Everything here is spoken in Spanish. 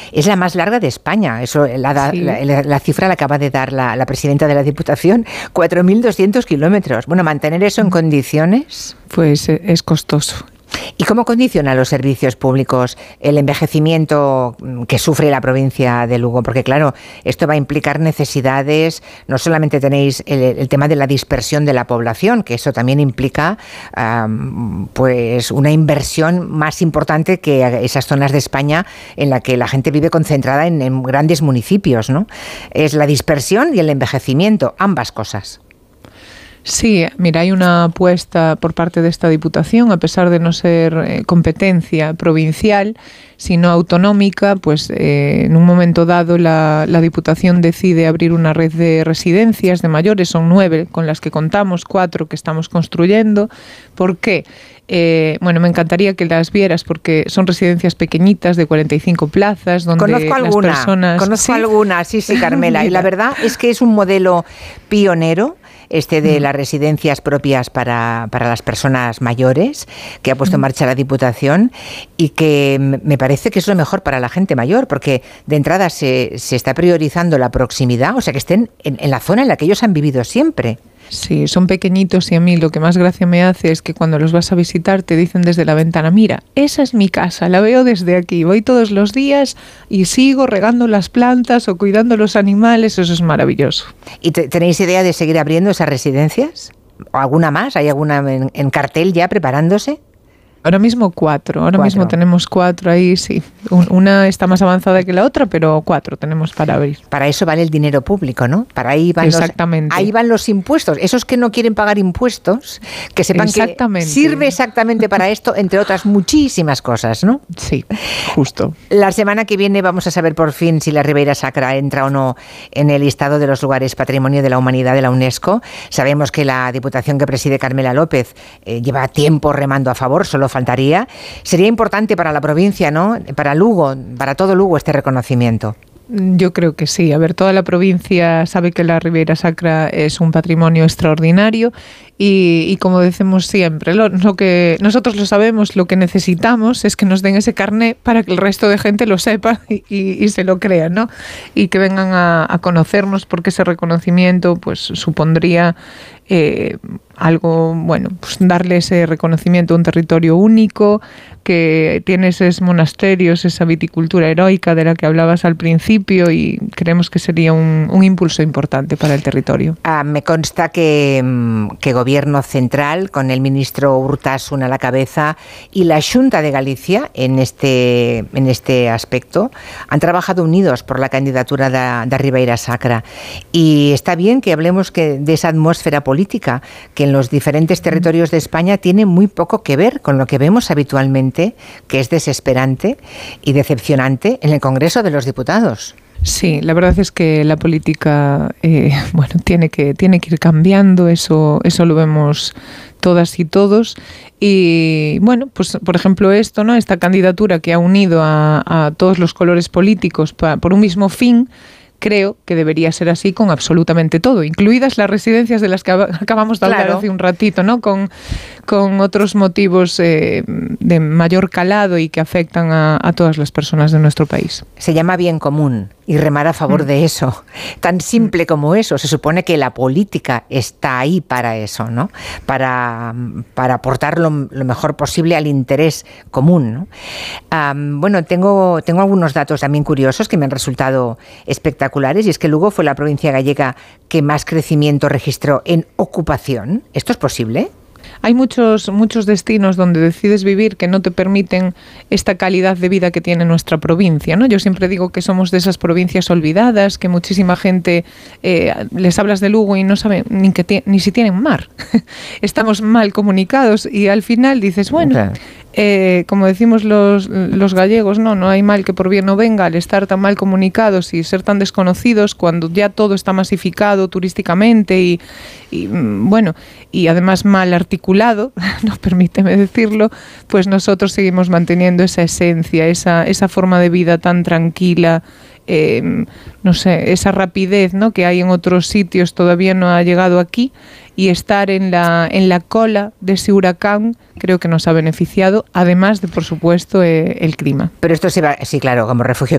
es la más larga de España. Eso, la cifra la acaba de dar la presidenta de la Diputación, 4.200 kilómetros. Bueno, mantener eso en condiciones... Pues es costoso. ¿Y cómo condiciona a los servicios públicos el envejecimiento que sufre la provincia de Lugo? Porque claro, esto va a implicar necesidades, no solamente tenéis el tema de la dispersión de la población, que eso también implica pues una inversión más importante que esas zonas de España en la que la gente vive concentrada en grandes municipios, ¿no? Es la dispersión y el envejecimiento, ambas cosas. Sí, mira, hay una apuesta por parte de esta Diputación, a pesar de no ser competencia provincial, sino autonómica, pues en un momento dado la Diputación decide abrir una red de residencias de mayores, son 9 con las que contamos, 4 que estamos construyendo. ¿Por qué? Bueno, me encantaría que las vieras porque son residencias pequeñitas de 45 plazas donde Conozco alguna, sí, Carmela, y la verdad es que es un modelo pionero de las residencias propias para las personas mayores que ha puesto en marcha la Diputación y que me parece que es lo mejor para la gente mayor, porque de entrada se está priorizando la proximidad, o sea, que estén en la zona en la que ellos han vivido siempre. Sí, son pequeñitos y a mí lo que más gracia me hace es que cuando los vas a visitar te dicen desde la ventana, mira, esa es mi casa, la veo desde aquí, voy todos los días y sigo regando las plantas o cuidando los animales, eso es maravilloso. ¿Y tenéis idea de seguir abriendo esas residencias? ¿O alguna más? ¿Hay alguna en cartel ya preparándose? Ahora mismo 4. Ahora mismo tenemos 4 ahí, sí. Una está más avanzada que la otra, pero 4 tenemos para abrir. Para eso vale el dinero público, ¿no? Para ahí van ahí van los impuestos. Esos que no quieren pagar impuestos, que sepan que sirve exactamente para esto, entre otras muchísimas cosas, ¿no? Sí, justo. La semana que viene vamos a saber por fin si la Ribeira Sacra entra o no en el listado de los lugares Patrimonio de la Humanidad de la UNESCO. Sabemos que la Diputación que preside Carmela López lleva tiempo remando a favor, solo faltaría. Sería importante para la provincia, ¿no? Para Lugo, para todo Lugo, este reconocimiento. Yo creo que sí. A ver, toda la provincia sabe que la Ribeira Sacra es un patrimonio extraordinario y como decimos siempre, lo que nosotros lo sabemos, lo que necesitamos es que nos den ese carné para que el resto de gente lo sepa y se lo crea, ¿no? Y que vengan a conocernos, porque ese reconocimiento pues supondría algo, bueno, pues darle ese reconocimiento a un territorio único, que tiene esos monasterios, esa viticultura heroica de la que hablabas al principio, y creemos que sería un impulso importante para el territorio. Me consta que Gobierno Central, con el ministro Urtasun a la cabeza, y la Xunta de Galicia en este aspecto, han trabajado unidos por la candidatura de Ribeira Sacra. Y está bien que hablemos de esa atmósfera política que en los diferentes territorios de España tiene muy poco que ver con lo que vemos habitualmente, que es desesperante y decepcionante en el Congreso de los Diputados. Sí, la verdad es que la política bueno, tiene que ir cambiando, eso lo vemos todas y todos. Y bueno, pues por ejemplo esto, ¿no? Esta candidatura que ha unido a todos los colores políticos por un mismo fin, creo que debería ser así con absolutamente todo, incluidas las residencias de las que acabamos de hablar hace un ratito, ¿no? Con otros motivos de mayor calado y que afectan a todas las personas de nuestro país. Se llama bien común y remar a favor de eso. Tan simple como eso. Se supone que la política está ahí para eso, ¿no? Para aportar lo mejor posible al interés común, ¿no? Bueno, tengo algunos datos también curiosos que me han resultado espectaculares, y es que Lugo fue la provincia gallega que más crecimiento registró en ocupación. ¿Esto es posible? Hay muchos destinos donde decides vivir que no te permiten esta calidad de vida que tiene nuestra provincia, ¿no? Yo siempre digo que somos de esas provincias olvidadas, que muchísima gente les hablas de Lugo y no saben ni si tienen mar. Estamos mal comunicados y al final dices, bueno, como decimos los gallegos, no hay mal que por bien no venga. Al estar tan mal comunicados y ser tan desconocidos, cuando ya todo está masificado turísticamente y bueno, y además mal articulado, no permíteme decirlo, pues nosotros seguimos manteniendo esa esencia, esa forma de vida tan tranquila, no sé, esa rapidez, ¿no?, que hay en otros sitios, todavía no ha llegado aquí, y estar en la cola de ese huracán creo que nos ha beneficiado, además de, por supuesto, el clima. Pero esto sí, claro, como refugio